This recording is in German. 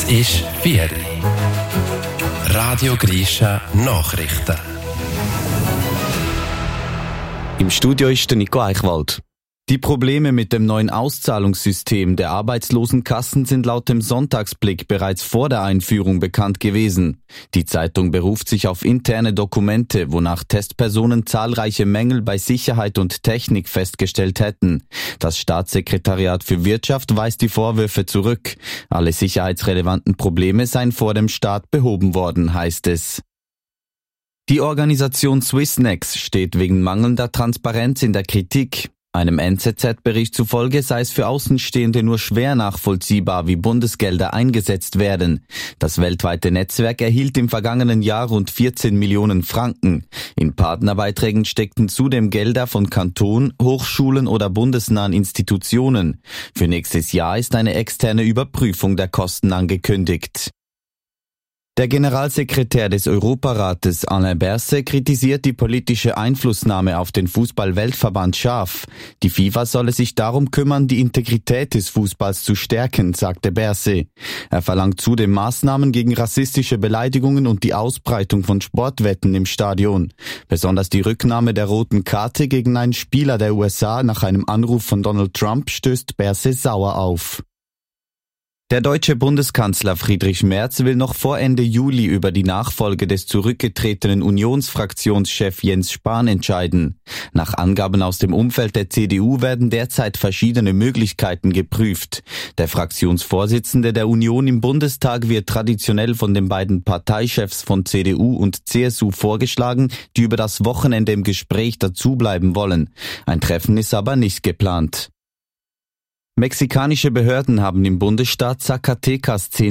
ist 4 Uhr. Radio Grisha Nachrichten. Im Studio ist der Nico Eichwald. Die Probleme mit dem neuen Auszahlungssystem der Arbeitslosenkassen sind laut dem Sonntagsblick bereits vor der Einführung bekannt gewesen. Die Zeitung beruft sich auf interne Dokumente, wonach Testpersonen zahlreiche Mängel bei Sicherheit und Technik festgestellt hätten. Das Staatssekretariat für Wirtschaft weist die Vorwürfe zurück. Alle sicherheitsrelevanten Probleme seien vor dem Start behoben worden, heißt es. Die Organisation Swissnex steht wegen mangelnder Transparenz in der Kritik. Einem NZZ-Bericht zufolge sei es für Außenstehende nur schwer nachvollziehbar, wie Bundesgelder eingesetzt werden. Das weltweite Netzwerk erhielt im vergangenen Jahr rund 14 Millionen Franken. In Partnerbeiträgen steckten zudem Gelder von Kanton, Hochschulen oder bundesnahen Institutionen. Für nächstes Jahr ist eine externe Überprüfung der Kosten angekündigt. Der Generalsekretär des Europarates Alain Berset kritisiert die politische Einflussnahme auf den Fußball-Weltverband scharf. Die FIFA solle sich darum kümmern, die Integrität des Fußballs zu stärken, sagte Berset. Er verlangt zudem Maßnahmen gegen rassistische Beleidigungen und die Ausbreitung von Sportwetten im Stadion. Besonders die Rücknahme der roten Karte gegen einen Spieler der USA nach einem Anruf von Donald Trump stößt Berset sauer auf. Der deutsche Bundeskanzler Friedrich Merz will noch vor Ende Juli über die Nachfolge des zurückgetretenen Unionsfraktionschef Jens Spahn entscheiden. Nach Angaben aus dem Umfeld der CDU werden derzeit verschiedene Möglichkeiten geprüft. Der Fraktionsvorsitzende der Union im Bundestag wird traditionell von den beiden Parteichefs von CDU und CSU vorgeschlagen, die über das Wochenende im Gespräch dazubleiben wollen. Ein Treffen ist aber nicht geplant. Mexikanische Behörden haben im Bundesstaat Zacatecas